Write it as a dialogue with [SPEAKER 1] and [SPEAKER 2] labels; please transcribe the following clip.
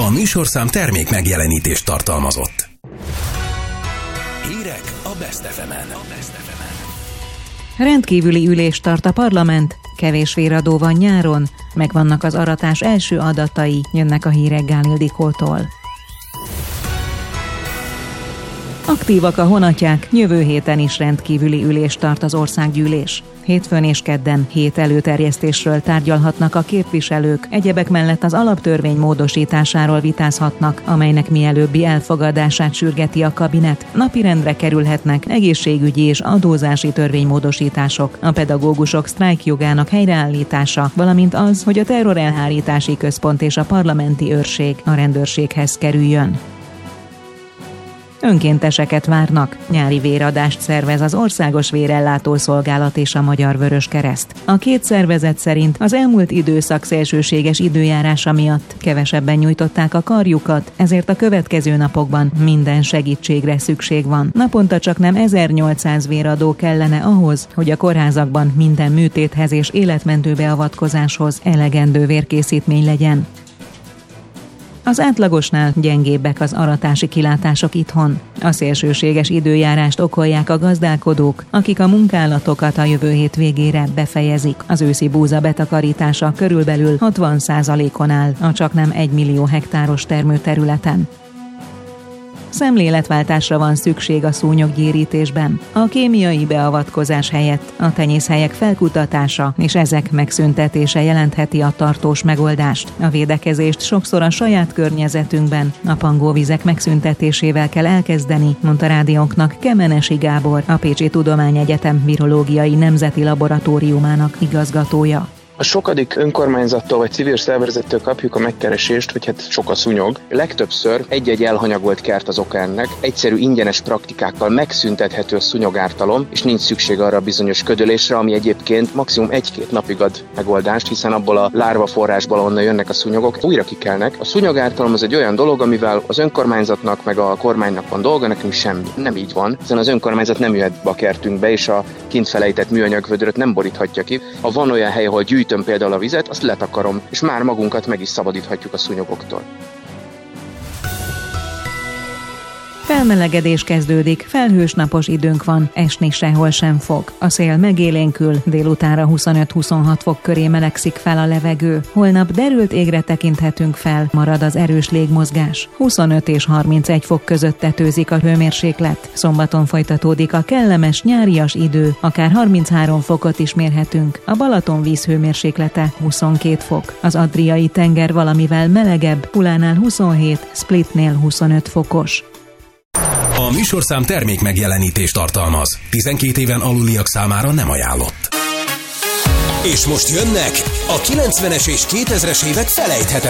[SPEAKER 1] A műsorszám termék megjelenítést tartalmazott. Hírek a Best FM-en.
[SPEAKER 2] Rendkívüli ülést tart a parlament, kevés véradó van nyáron, megvannak az aratás első adatai, jönnek a hírek Gál Ildikótól. Aktívak a honatják, jövő héten is rendkívüli ülést tart az országgyűlés. Hétfőn és kedden 7 előterjesztésről tárgyalhatnak a képviselők, egyebek mellett az alaptörvény módosításáról vitázhatnak, amelynek mielőbbi elfogadását sürgeti a kabinet. Napirendre kerülhetnek egészségügyi és adózási törvénymódosítások, a pedagógusok sztrájkjogának helyreállítása, valamint az, hogy a terrorelhárítási központ és a parlamenti őrség a rendőrséghez kerüljön. Önkénteseket várnak. Nyári véradást szervez az Országos Vérellátó Szolgálat és a Magyar Vöröskereszt. A két szervezet szerint az elmúlt időszak szélsőséges időjárása miatt kevesebben nyújtották a karjukat, ezért a következő napokban minden segítségre szükség van. Naponta csaknem 1800 véradó kellene ahhoz, hogy a kórházakban minden műtéthez és életmentő beavatkozáshoz elegendő vérkészítmény legyen. Az átlagosnál gyengébbek az aratási kilátások itthon. A szélsőséges időjárást okolják a gazdálkodók, akik a munkálatokat a jövő hét végére befejezik. Az őszi búza betakarítása körülbelül 60%-on áll a csaknem 1 millió hektáros termőterületen. Szemléletváltásra van szükség a szúnyoggyérítésben. A kémiai beavatkozás helyett a tenyészhelyek felkutatása és ezek megszüntetése jelentheti a tartós megoldást. A védekezést sokszor a saját környezetünkben, a pangóvizek megszüntetésével kell elkezdeni, mondta rádiónknak Kemenesi Gábor, a Pécsi Tudományegyetem Virológiai Nemzeti Laboratóriumának igazgatója.
[SPEAKER 3] A sokadik önkormányzattól vagy civil szervezettől kapjuk a megkeresést, hogy hát sok a szúnyog. Legtöbbször egy-egy elhanyagolt kert az oka ennek, egyszerű ingyenes praktikákkal megszüntethető a szúnyogártalom, és nincs szükség arra a bizonyos ködölésre, ami egyébként maximum 1-2 napig ad megoldást, hiszen abból a lárva forrásból, onnan jönnek a szúnyogok, újra kikelnek. A szúnyogártalom az egy olyan dolog, amivel az önkormányzatnak meg a kormánynak van dolga, nekünk semmi. Nem így van, hiszen az önkormányzat nem jöhet be a kertünkbe, és a kint felejtett műanyagvödröt nem boríthatja ki. Ha van olyan hely, ahol gyűjtöm például a vizet, azt letakarom, és már magunkat meg is szabadíthatjuk a szúnyogoktól.
[SPEAKER 2] Felmelegedés kezdődik, felhős napos időnk van, esni sehol sem fog. A szél megélénkül, délutánra 25-26 fok köré melegszik fel a levegő. Holnap derült égre tekinthetünk fel, marad az erős légmozgás. 25 és 31 fok között tetőzik a hőmérséklet. Szombaton folytatódik a kellemes nyárias idő, akár 33 fokot is mérhetünk. A Balaton vízhőmérséklete 22 fok. Az Adriai tenger valamivel melegebb, Pulánál 27, Splitnél 25 fokos.
[SPEAKER 1] A műsorszám termék megjelenítést tartalmaz. 12 éven aluliak számára nem ajánlott. És most jönnek a 90-es és 2000-es évek felejthetetlen